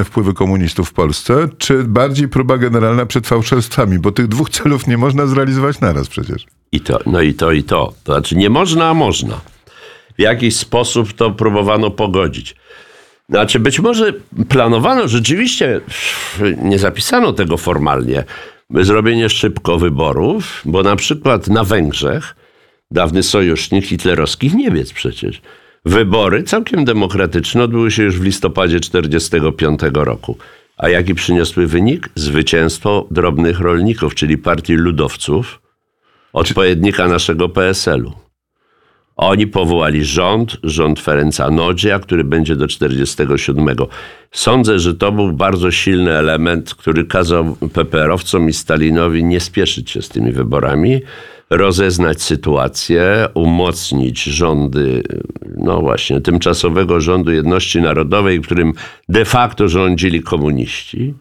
realne wpływy komunistów w Polsce, czy bardziej próba generalna przed fałszerstwami? Bo tych dwóch celów nie można zrealizować naraz przecież. I to. To znaczy nie można, a można. W jakiś sposób to próbowano pogodzić. Znaczy być może planowano rzeczywiście, nie zapisano tego formalnie, zrobienie szybko wyborów, bo na przykład na Węgrzech, dawny sojusznik hitlerowskich Niemiec przecież, wybory całkiem demokratyczne odbyły się już w listopadzie 1945 roku. A jaki przyniosły wynik? Zwycięstwo drobnych rolników, czyli partii ludowców, odpowiednika naszego PSL-u. Oni powołali rząd Ferenca Nodzia, który będzie do 1947. Sądzę, że to był bardzo silny element, który kazał PPR-owcom i Stalinowi nie spieszyć się z tymi wyborami, rozeznać sytuację, umocnić rządy, no właśnie, tymczasowego rządu jedności narodowej, którym de facto rządzili komuniści.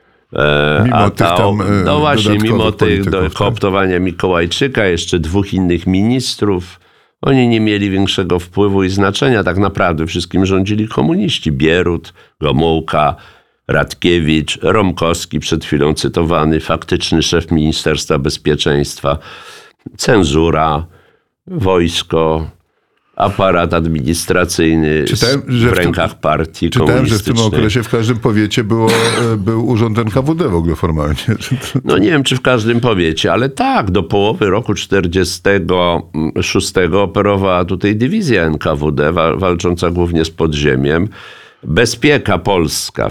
Mimo tych kooptowania Mikołajczyka, jeszcze dwóch innych ministrów, oni nie mieli większego wpływu i znaczenia. Tak naprawdę wszystkim rządzili komuniści. Bierut, Gomułka, Radkiewicz, Romkowski, przed chwilą cytowany, faktyczny szef Ministerstwa Bezpieczeństwa, cenzura, wojsko, aparat administracyjny w rękach partii komunistycznej. Czytałem, że w tym okresie w każdym powiecie był urząd NKWD w ogóle formalnie. No nie wiem, czy w każdym powiecie, ale tak, do połowy roku 1946 operowała tutaj dywizja NKWD, walcząca głównie z podziemiem. Bezpieka Polska,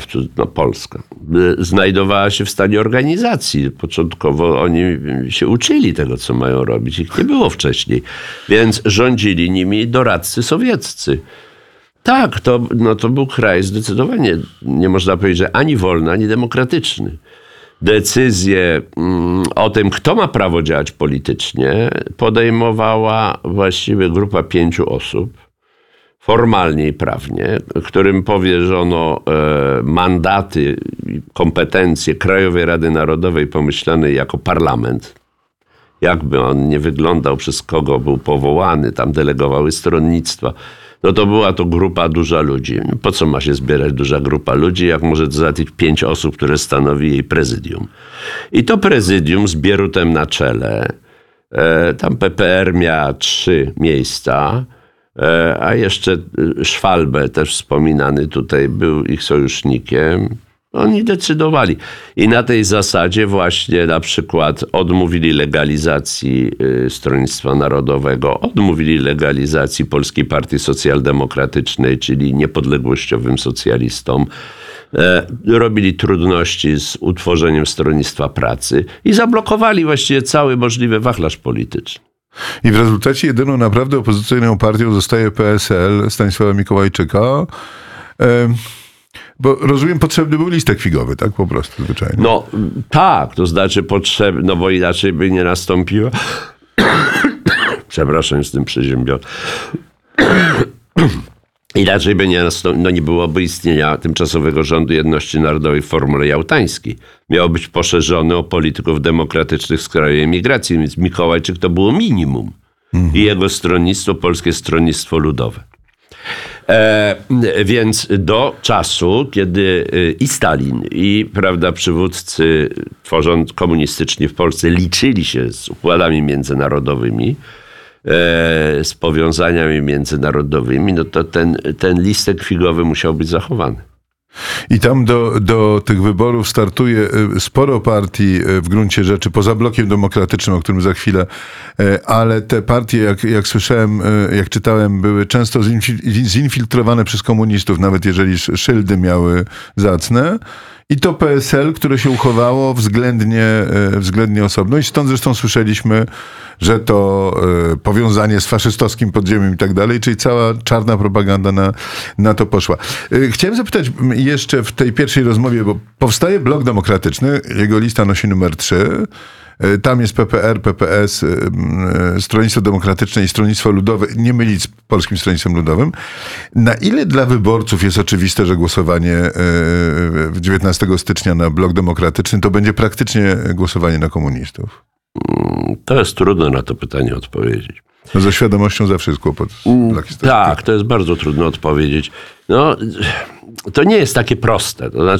znajdowała się w stanie organizacji. Początkowo oni się uczyli tego, co mają robić. Ich nie było wcześniej. Więc rządzili nimi doradcy sowieccy. Tak, to był kraj zdecydowanie, nie można powiedzieć, że ani wolny, ani demokratyczny. Decyzje o tym, kto ma prawo działać politycznie, podejmowała właściwie grupa 5 osób. Formalnie i prawnie, którym powierzono mandaty i kompetencje Krajowej Rady Narodowej pomyślanej jako parlament. Jakby on nie wyglądał, przez kogo był powołany, tam delegowały stronnictwa. No to była to grupa duża ludzi. Po co ma się zbierać duża grupa ludzi, jak może za tych 5 osób, które stanowi jej prezydium. I to prezydium z Bierutem na czele, tam PPR miała 3 miejsca, a jeszcze Szwalbę, też wspominany tutaj, był ich sojusznikiem. Oni decydowali. I na tej zasadzie właśnie na przykład odmówili legalizacji Stronnictwa Narodowego, odmówili legalizacji Polskiej Partii Socjaldemokratycznej, czyli niepodległościowym socjalistom. Robili trudności z utworzeniem Stronnictwa Pracy i zablokowali właściwie cały możliwy wachlarz polityczny. I w rezultacie jedyną naprawdę opozycyjną partią zostaje PSL Stanisława Mikołajczyka. Bo rozumiem, potrzebny był listek figowy, tak po prostu zwyczajnie. No tak, to znaczy potrzebny, no bo inaczej by nie nastąpiło. Przepraszam, jestem przeziębiony. Inaczej by nie byłoby istnienia tymczasowego rządu jedności narodowej w formule jałtańskiej. Miał być poszerzony o polityków demokratycznych z kraju emigracji, więc Mikołajczyk to było minimum. I jego stronnictwo, Polskie Stronnictwo Ludowe. Więc do czasu, kiedy i Stalin, i przywódcy komunistyczni w Polsce liczyli się z układami międzynarodowymi, z powiązaniami międzynarodowymi, no to ten listek figowy musiał być zachowany. I tam do tych wyborów startuje sporo partii w gruncie rzeczy, poza blokiem demokratycznym, o którym za chwilę, ale te partie, jak słyszałem, jak czytałem, były często zinfiltrowane przez komunistów, nawet jeżeli szyldy miały zacne. I to PSL, które się uchowało względnie osobno. I stąd zresztą słyszeliśmy, że to powiązanie z faszystowskim podziemiem i tak dalej, czyli cała czarna propaganda na to poszła. Chciałem zapytać jeszcze w tej pierwszej rozmowie, bo powstaje Blok Demokratyczny, jego lista nosi numer 3. Tam jest PPR, PPS, Stronnictwo Demokratyczne i Stronnictwo Ludowe, nie mylić z Polskim Stronnictwem Ludowym. Na ile dla wyborców jest oczywiste, że głosowanie 19 stycznia na Blok Demokratyczny to będzie praktycznie głosowanie na komunistów? To jest trudno na to pytanie odpowiedzieć. No ze świadomością zawsze jest kłopot. Tak, to jest bardzo trudno odpowiedzieć. No, to nie jest takie proste. To znaczy,